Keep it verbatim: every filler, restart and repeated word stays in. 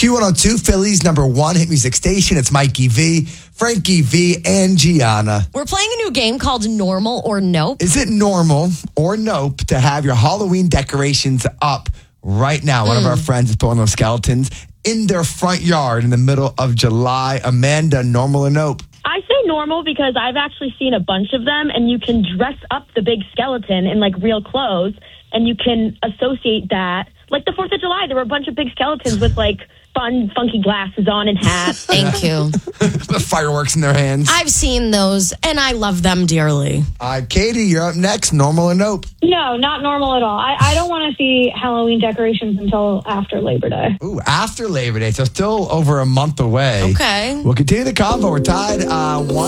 Q one oh two, Philly's number one hit music station. It's Mikey V, Frankie V, and Gianna. We're playing a new game called Normal or Nope. Is it normal or nope to have your Halloween decorations up right now? Mm. One of our friends is pulling those skeletons in their front yard in the middle of July. Amanda, normal or nope? I say normal because I've actually seen a bunch of them, and you can dress up the big skeleton in, like, real clothes, and you can associate that. Like the fourth of July, there were a bunch of big skeletons with, like, fun, funky glasses on and hats. Thank you. The fireworks in their hands. I've seen those, and I love them dearly. Uh, Katie, you're up next. Normal or nope? No, not normal at all. I, I don't want to see Halloween decorations until after Labor Day. Ooh, after Labor Day, so still over a month away. Okay. We'll continue the convo. We're tied uh, one.